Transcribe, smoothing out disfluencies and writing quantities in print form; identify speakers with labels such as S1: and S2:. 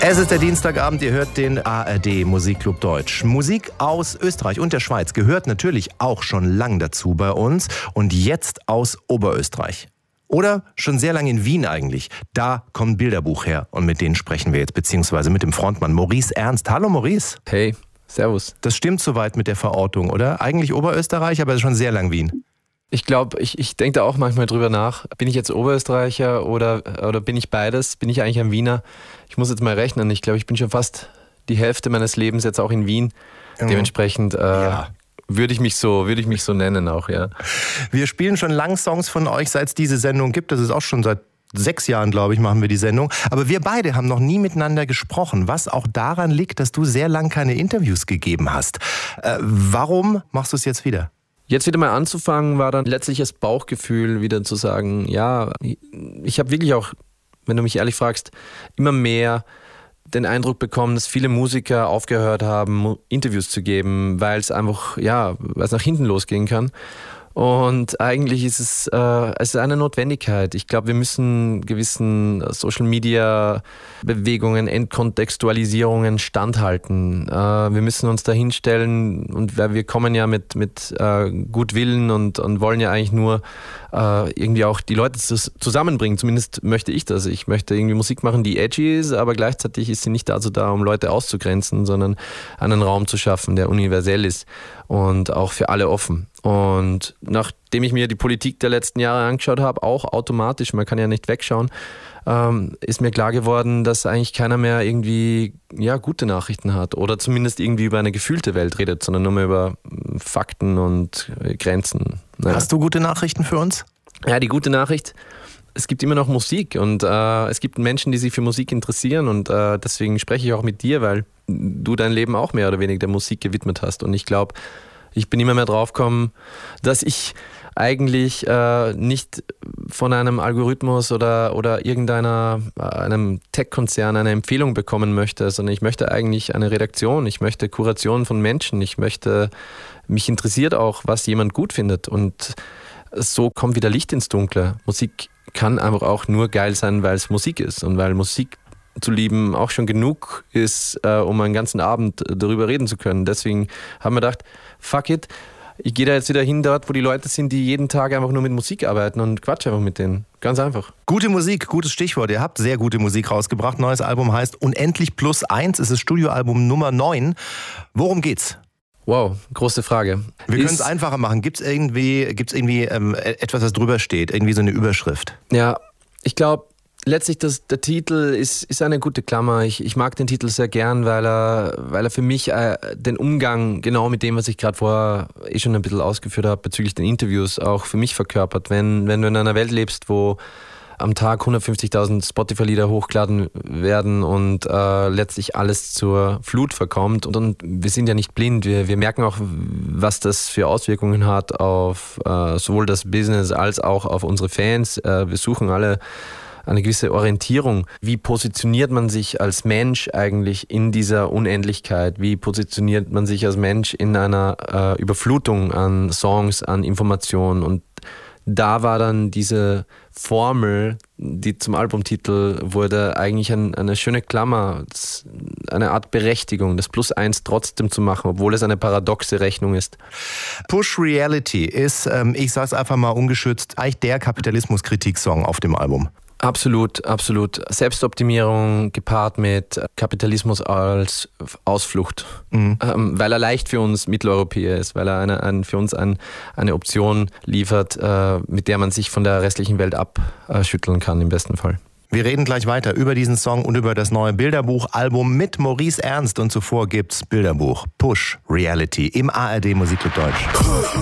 S1: Es ist der Dienstagabend, ihr hört den ARD Musikclub Deutsch. Musik aus Österreich und der Schweiz gehört natürlich auch schon lang dazu bei uns und jetzt aus Oberösterreich. Oder schon sehr lange in Wien eigentlich. Da kommt Bilderbuch her und mit denen sprechen wir jetzt, beziehungsweise mit dem Frontmann Maurice Ernst. Hallo Maurice.
S2: Hey, servus.
S1: Das stimmt soweit mit der Verortung, oder? Eigentlich Oberösterreich, aber schon sehr lang Wien.
S2: Ich glaube, ich denke da auch manchmal drüber nach. Bin ich jetzt Oberösterreicher oder bin ich beides? Bin ich eigentlich ein Wiener? Ich muss jetzt mal rechnen. Ich glaube, ich bin schon fast die Hälfte meines Lebens jetzt auch in Wien. Dementsprechend würde ich mich so nennen auch, ja.
S1: Wir spielen schon lang Songs von euch, seit es diese Sendung gibt. Das ist auch schon seit 6 Jahren, glaube ich, machen wir die Sendung. Aber wir beide haben noch nie miteinander gesprochen, was auch daran liegt, dass du sehr lang keine Interviews gegeben hast. Warum machst du es jetzt wieder?
S2: Jetzt wieder mal anzufangen, war dann letztlich das Bauchgefühl, wieder zu sagen, ja, ich habe wirklich auch, wenn du mich ehrlich fragst, immer mehr den Eindruck bekommen, dass viele Musiker aufgehört haben, Interviews zu geben, weil es einfach, weil es nach hinten losgehen kann. Und eigentlich ist es ist eine Notwendigkeit. Ich glaube, wir müssen gewissen Social-Media-Bewegungen, Entkontextualisierungen standhalten. Wir müssen uns da hinstellen und wir kommen ja mit Gutwillen und wollen ja eigentlich nur irgendwie auch die Leute zusammenbringen. Zumindest möchte ich das. Ich möchte irgendwie Musik machen, die edgy ist, aber gleichzeitig ist sie nicht dazu da, um Leute auszugrenzen, sondern einen Raum zu schaffen, der universell ist und auch für alle offen. Und nachdem ich mir die Politik der letzten Jahre angeschaut habe, auch automatisch, man kann ja nicht wegschauen, ist mir klar geworden, dass eigentlich keiner mehr irgendwie gute Nachrichten hat oder zumindest irgendwie über eine gefühlte Welt redet, sondern nur mehr über Fakten und Grenzen. Ja.
S1: Hast du gute Nachrichten für uns?
S2: Ja, die gute Nachricht, es gibt immer noch Musik und es gibt Menschen, die sich für Musik interessieren und deswegen spreche ich auch mit dir, weil du dein Leben auch mehr oder weniger der Musik gewidmet hast und ich glaube, ich bin immer mehr draufgekommen, dass ich eigentlich nicht von einem Algorithmus oder einem Tech-Konzern eine Empfehlung bekommen möchte, sondern ich möchte eigentlich eine Redaktion, ich möchte Kuration von Menschen, mich interessiert auch, was jemand gut findet und so kommt wieder Licht ins Dunkle. Musik kann einfach auch nur geil sein, weil es Musik ist und weil Musik zu lieben auch schon genug ist, um einen ganzen Abend darüber reden zu können. Deswegen haben wir gedacht, fuck it, ich gehe da jetzt wieder hin dort, wo die Leute sind, die jeden Tag einfach nur mit Musik arbeiten und quatsch einfach mit denen. Ganz einfach.
S1: Gute Musik, gutes Stichwort. Ihr habt sehr gute Musik rausgebracht. Neues Album heißt Unendlich +1. Es ist Studioalbum Nummer 9. Worum geht's?
S2: Wow, große Frage.
S1: Wir können es einfacher machen. Gibt's irgendwie etwas, was drüber steht? Irgendwie so eine Überschrift?
S2: Ja, ich glaube, letztlich der Titel ist eine gute Klammer. Ich mag den Titel sehr gern, weil er für mich den Umgang genau mit dem, was ich gerade vorher schon ein bisschen ausgeführt habe, bezüglich den Interviews auch für mich verkörpert. Wenn du in einer Welt lebst, wo am Tag 150.000 Spotify-Lieder hochgeladen werden und letztlich alles zur Flut verkommt. Und wir sind ja nicht blind, wir merken auch, was das für Auswirkungen hat auf sowohl das Business als auch auf unsere Fans. Wir suchen alle eine gewisse Orientierung. Wie positioniert man sich als Mensch eigentlich in dieser Unendlichkeit? Wie positioniert man sich als Mensch in einer Überflutung an Songs, an Informationen? Und da war dann diese Formel, die zum Albumtitel wurde, eigentlich eine schöne Klammer, eine Art Berechtigung, das +1 trotzdem zu machen, obwohl es eine paradoxe Rechnung ist.
S1: Push Reality ist, ich sag's einfach mal ungeschützt, eigentlich der Kapitalismus-Kritik-Song auf dem Album.
S2: Absolut, absolut. Selbstoptimierung gepaart mit Kapitalismus als Ausflucht, weil er leicht für uns Mitteleuropäer ist, weil er für uns eine Option liefert, mit der man sich von der restlichen Welt abschütteln kann im besten Fall.
S1: Wir reden gleich weiter über diesen Song und über das neue Bilderbuch-Album mit Maurice Ernst und zuvor gibt's Bilderbuch Push Reality im ARD Musikclub Deutsch.